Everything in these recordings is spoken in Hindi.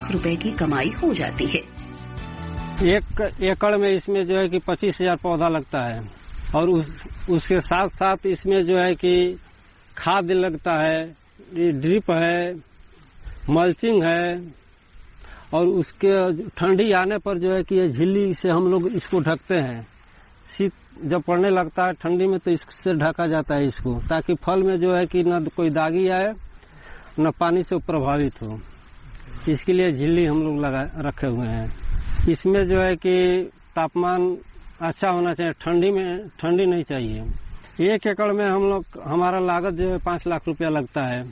लाख रुपए की कमाई हो जाती है। 1 एकड़ में इसमें जो है कि 25,000 पौधा लगता है और उसके साथ साथ इसमें जो है कि खाद लगता है, ड्रिप है, मल्चिंग है और उसके ठंडी आने पर जो है कि ये झिल्ली से हम लोग इसको ढकते हैं। शीत जब पड़ने लगता है ठंडी में तो इससे ढका जाता है इसको, ताकि फल में जो है कि न कोई दागी आए न पानी से प्रभावित हो। इसके लिए झिल्ली हम लोग रखे हुए हैं। इसमें जो है कि तापमान अच्छा होना चाहिए, ठंडी नहीं चाहिए। 1 एकड़ में हमारा लागत जो है 5 लाख रुपया लगता है।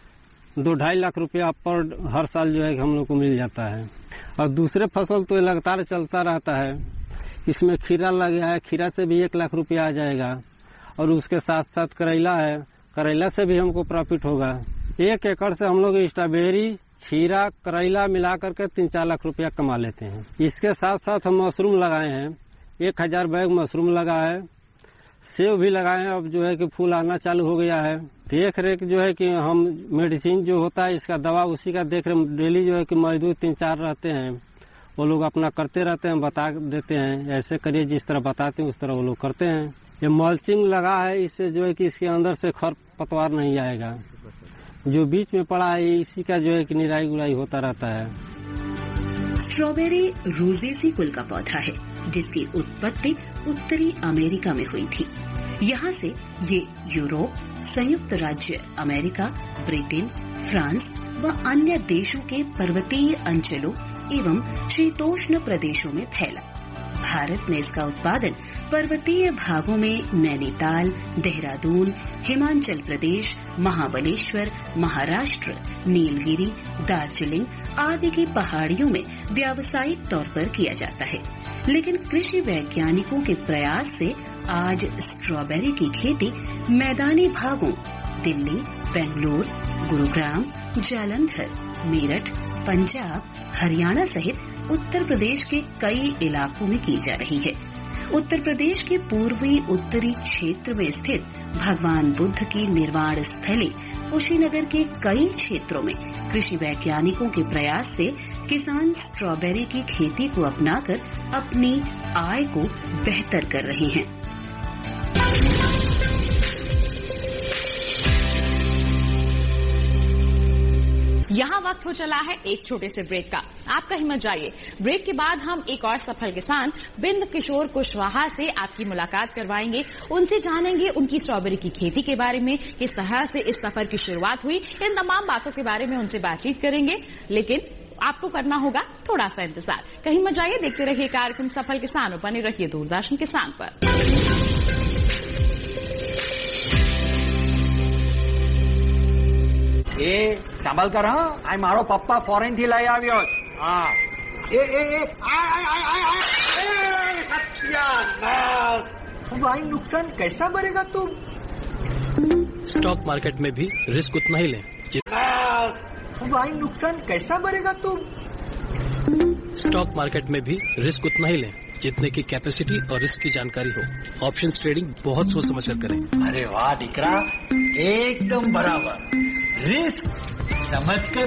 2-2.5 लाख रुपया पर हर साल जो है हम लोग को मिल जाता है। और दूसरे फसल तो लगातार चलता रहता है। इसमें खीरा लगा है, खीरा से भी 1 लाख रुपया आ जाएगा और उसके साथ साथ करेला है, करेला से भी हमको प्रॉफिट होगा। 1 एकड़ से हम लोग स्ट्रॉबेरी, खीरा, करेला मिला करके 3-4 लाख रुपया कमा लेते हैं। इसके साथ साथ हम मशरूम लगाए हैं, 1000 बैग मशरूम लगा है, सेब भी लगाए हैं। अब जो है कि फूल आना चालू हो गया है। देख रेख जो है कि हम मेडिसिन जो होता है इसका दवा उसी का देख रेख डेली जो है कि मजदूर 3-4 रहते हैं, वो लोग अपना करते रहते हैं, बता देते हैं ऐसे करिए, जिस तरह बताते हैं उस तरह वो लोग करते हैं। ये मल्चिंग लगा है, इससे जो है कि इसके अंदर से खरपतवार नहीं आएगा। जो बीच में पड़ा है इसी का जो है कि निराई गुड़ाई होता रहता है। स्ट्रॉबेरी रोजेसी कुल का पौधा है जिसकी उत्पत्ति उत्तरी अमेरिका में हुई थी। यहाँ से ये यूरोप, संयुक्त राज्य अमेरिका, ब्रिटेन, फ्रांस व अन्य देशों के पर्वतीय अंचलों एवं शीतोष्ण प्रदेशों में फैला। भारत में इसका उत्पादन पर्वतीय भागों में नैनीताल, देहरादून, हिमाचल प्रदेश, महाबलेश्वर, महाराष्ट्र, नीलगिरी, दार्जिलिंग आदि की पहाड़ियों में व्यावसायिक तौर पर किया जाता है। लेकिन कृषि वैज्ञानिकों के प्रयास से आज स्ट्रॉबेरी की खेती मैदानी भागों दिल्ली, बेंगलुरु, गुरुग्राम, जालंधर, मेरठ, पंजाब, हरियाणा सहित उत्तर प्रदेश के कई इलाकों में की जा रही है। उत्तर प्रदेश के पूर्वी उत्तरी क्षेत्र में स्थित भगवान बुद्ध की निर्वाण स्थली कुशीनगर के कई क्षेत्रों में कृषि वैज्ञानिकों के प्रयास से किसान स्ट्रॉबेरी की खेती को अपनाकर अपनी आय को बेहतर कर रहे हैं। यहाँ वक्त हो चला है एक छोटे से ब्रेक का। आप कहीं मत जाइए। ब्रेक के बाद हम एक और सफल किसान बिंद किशोर कुशवाहा से आपकी मुलाकात करवाएंगे। उनसे जानेंगे उनकी स्ट्रॉबेरी की खेती के बारे में, किस तरह से इस सफर की शुरुआत हुई। इन तमाम बातों के बारे में उनसे बातचीत करेंगे, लेकिन आपको करना होगा थोड़ा सा इंतजार। कहीं मत जाइए, देखते रहिए कार्यक्रम सफल किसान और बने रहिए दूरदर्शन किसान पर। એ સંભાળ કર, હા આ મારો પપ્પા ફોરેન થી લઈ આવ્યો. હા भाई नुकसान कैसा भरेगा तुम? स्टॉक मार्केट में भी रिस्क उतना ही लें। भाई नुकसान कैसा भरेगा तुम? स्टॉक मार्केट में भी रिस्क उतना ही लें जितने की कैपेसिटी और रिस्क की जानकारी हो। ऑप्शंस ट्रेडिंग बहुत सोच समझ कर करें। अरे वाह दीकरा, एकदम बराबर। रिस्क समझ कर